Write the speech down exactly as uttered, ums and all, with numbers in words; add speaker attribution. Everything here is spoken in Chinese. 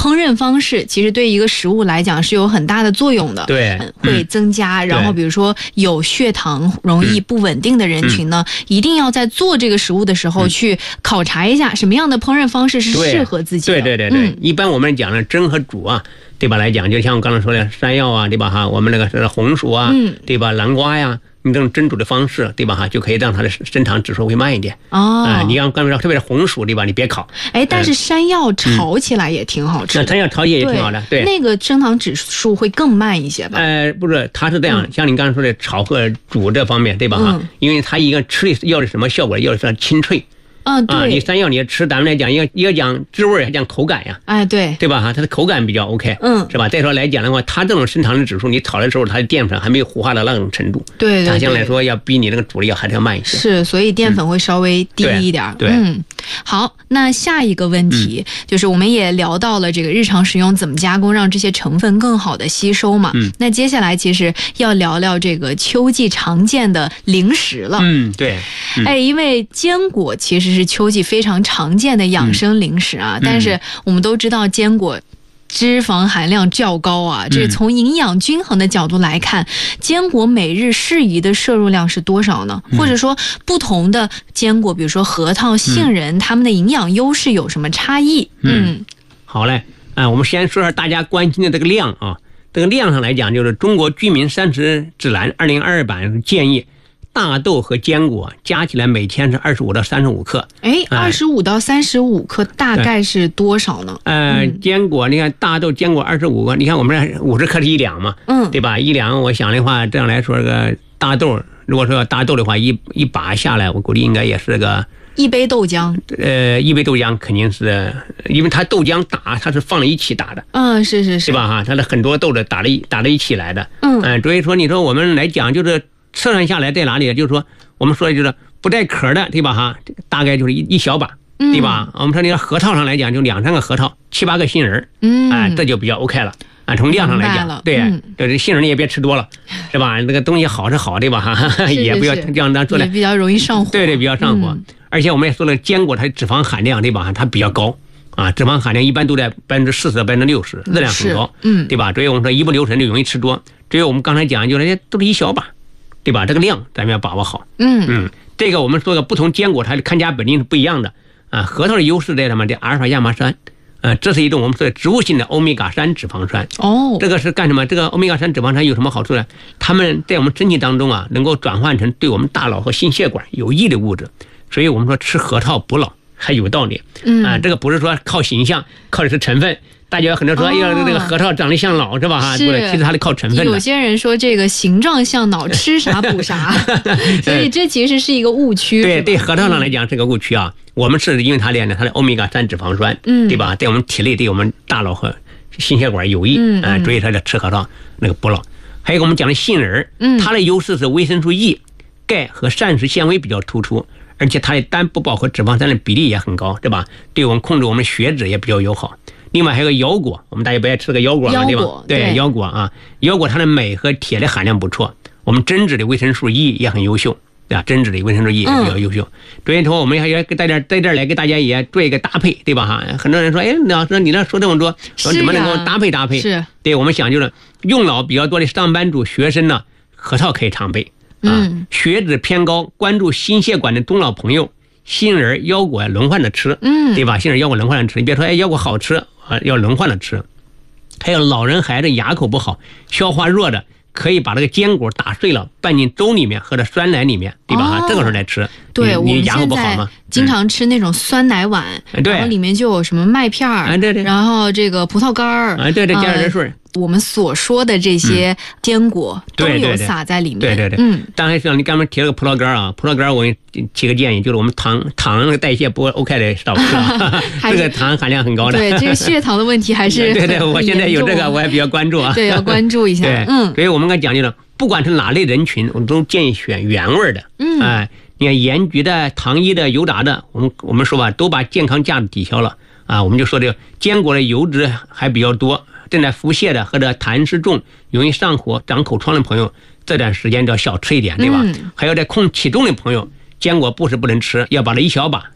Speaker 1: 烹饪方式其实对一个食物来讲是有很大的作用的，
Speaker 2: 对，
Speaker 1: 会增加、嗯、然后比如说有血糖容易不稳定的人群呢、嗯、一定要在做这个食物的时候去考察一下什么样的烹饪方式是适合自己的。
Speaker 2: 对对对对对、
Speaker 1: 嗯、
Speaker 2: 一般我们讲的蒸和煮啊，对吧？来讲就像我刚才说的山药啊，对吧哈，我们那个是红薯啊、嗯、对吧，南瓜呀，你这种蒸煮的方式，对吧哈，就可以让它的升糖指数会慢一点。
Speaker 1: 哦，
Speaker 2: 啊、呃，你刚刚才说特别是红薯，对吧？你别烤。
Speaker 1: 哎，但是山药炒起来也挺好吃的。
Speaker 2: 那、嗯、山药炒起来也挺好的，对。
Speaker 1: 那个升糖指数会更慢一些吧？
Speaker 2: 呃，不是，它是这样，
Speaker 1: 嗯、
Speaker 2: 像你刚才说的炒和煮这方面，对吧哈？
Speaker 1: 嗯、
Speaker 2: 因为它一个吃的要的什么效果？要的是清脆。
Speaker 1: 嗯，对
Speaker 2: 啊，你山药你吃，咱们来讲，一个一个讲滋味，还讲口感呀。
Speaker 1: 哎，对，
Speaker 2: 对吧哈？它的口感比较 OK，
Speaker 1: 嗯，
Speaker 2: 是吧？再说来讲的话，它这种升糖的指数，你炒的时候，它的淀粉还没有糊化到那种程度，
Speaker 1: 对对对，
Speaker 2: 它相对来说要比你那个煮的要还是要慢一些。
Speaker 1: 是，所以淀粉会稍微低一点。
Speaker 2: 嗯、对，
Speaker 1: 嗯，好，那下一个问题、嗯、就是我们也聊到了这个日常食用怎么加工，让这些成分更好的吸收嘛。
Speaker 2: 嗯，
Speaker 1: 那接下来其实要聊聊这个秋季常见的零食了。
Speaker 2: 嗯，对。嗯、
Speaker 1: 哎，因为坚果其实是秋季非常常见的养生零食啊，
Speaker 2: 嗯、
Speaker 1: 但是我们都知道坚果脂肪含量较高啊，这从营养均衡的角度来看、嗯、坚果每日适宜的摄入量是多少呢、嗯、或者说不同的坚果比如说核桃、杏仁、嗯、它们的营养优势有什么差异？
Speaker 2: 嗯, 嗯好嘞，啊，我们先说说大家关心的这个量啊，这个量上来讲，就是中国居民膳食指南二零二二版建议大豆和坚果加起来每天是二十五到三十五克。
Speaker 1: 哎，二十五到三十五克大概是多少呢？
Speaker 2: 呃，嗯、坚果你看大豆坚果二十五个，你看我们这五十克是一两嘛，
Speaker 1: 嗯，
Speaker 2: 对吧？一两，我想的话，这样来说，这个大豆如果说大豆的话，一一把下来，我估计应该也是个
Speaker 1: 一杯豆浆。
Speaker 2: 呃，一杯豆浆肯定是，因为它豆浆打它是放在一起打的，
Speaker 1: 嗯，是是是，
Speaker 2: 对吧？哈，它是很多豆子打在打在一起来的，
Speaker 1: 嗯，
Speaker 2: 嗯、呃，所以说你说我们来讲就是。测算下来在哪里？就是说，我们说的就是不带壳的，对吧？哈，大概就是一一小把，对吧？嗯、我们说那个核桃上来讲，就两三个核桃，七八个杏仁，
Speaker 1: 嗯，
Speaker 2: 啊、呃，这就比较 OK 了。啊，从量上来讲，对，
Speaker 1: 嗯、
Speaker 2: 就是杏仁你也别吃多了，是吧？那个东西好是好，对吧？哈，也不要这样当做的，
Speaker 1: 也比较容易上火。
Speaker 2: 对对，比较上火。
Speaker 1: 嗯、
Speaker 2: 而且我们也说了，坚果它脂肪含量，对吧？它比较高。啊，脂肪含量一般都在百分之四十到百分之六十，热量很高，
Speaker 1: 嗯，
Speaker 2: 对吧？所以我们说一不留神就容易吃多。所以我们刚才讲，就是都是一小把。对吧？这个量咱们要把握好。
Speaker 1: 嗯
Speaker 2: 嗯，这个我们说的不同坚果它的看家本领是不一样的啊。核桃的优势在什么？这阿尔法亚麻酸，呃，这是一种我们说的植物性的欧米伽三脂肪酸。
Speaker 1: 哦，
Speaker 2: 这个是干什么？这个欧米伽三脂肪酸有什么好处呢？它们在我们身体当中啊，能够转换成对我们大脑和心血管有益的物质，所以我们说吃核桃补脑还有道理。
Speaker 1: 嗯
Speaker 2: 啊，这个不是说靠形象，靠的是成分。大家很多说，哎呀，这个核桃长得像脑是吧？哈，
Speaker 1: 是，
Speaker 2: 其实它是靠成分的。
Speaker 1: 有些人说这个形状像脑，吃啥补啥，所以这其实是一个误区。
Speaker 2: 对对，核桃上来讲是个误区啊。我们是因为它练的它的欧米伽三脂肪酸，
Speaker 1: 嗯，
Speaker 2: 对吧？在我们体内对我们大脑和心血管有益，
Speaker 1: 嗯
Speaker 2: 啊，所以它叫吃核桃那个补脑。还有我们讲的杏仁，
Speaker 1: 嗯，
Speaker 2: 它的优势是维生素 E、钙和膳食纤维比较突出，而且它的单不饱和脂肪酸的比例也很高，对吧？对我们控制我们血脂也比较友好。另外还有个腰果，我们大家不爱吃个腰果嘛，对吧？对，腰果啊，腰果它的镁和铁的含量不错，我们真脂的维生素 E 也很优秀，对吧？真脂的维生素 E 也比较优秀。嗯、所以说我们还要在这在这来给大家也做一个搭配，对吧？哈，很多人说，哎，老师你那说这么多，说怎么能够搭配搭配？
Speaker 1: 是，
Speaker 2: 对我们想就是用脑比较多的上班族、学生呢，核桃可以常备啊。
Speaker 1: 嗯、
Speaker 2: 血脂偏高、关注心血管的中老朋友，杏仁、腰果轮换着吃，
Speaker 1: 嗯，
Speaker 2: 对吧？杏仁、腰果轮换着吃，你别说哎腰果好吃。啊，要轮换着吃。还有老人孩子牙口不好、消化弱的，可以把这个坚果打碎了，拌进粥里面或者酸奶里面，对吧？
Speaker 1: 哦、
Speaker 2: 这个时候来吃。
Speaker 1: 对，
Speaker 2: 你牙口不好吗？
Speaker 1: 经常吃那种酸奶碗，
Speaker 2: 嗯、
Speaker 1: 然后里面就有什么麦片儿，
Speaker 2: 啊，对对，
Speaker 1: 然后这个葡萄干儿，
Speaker 2: 啊，对对，加点水。
Speaker 1: 我们所说的这些坚果都有撒在里面。
Speaker 2: 对对对，
Speaker 1: 嗯。
Speaker 2: 当然像你刚才提了个葡萄干啊，葡萄干我给你提个建议，就是我们糖糖的代谢不 OK 的少吃啊，这个糖含量很高的。
Speaker 1: 对，这个血糖的问题还是
Speaker 2: 对对，我现在有这个，我也比较关注啊。
Speaker 1: 对，要关注一下。
Speaker 2: 对，
Speaker 1: 嗯。
Speaker 2: 所以我们刚才讲究了，不管是哪类人群，我们都建议选原味的。
Speaker 1: 嗯。
Speaker 2: 哎、呃，你看盐焗的、糖衣的、油炸的，我们我们说吧，都把健康价值抵消了啊。我们就说这个坚果的油脂还比较多。正在腹泻的或者痰湿重、容易上火、长口疮的朋友，这段时间就要少吃一点，对吧？
Speaker 1: 嗯、
Speaker 2: 还有在控体重的朋友，坚果不是不能吃，要把它一小把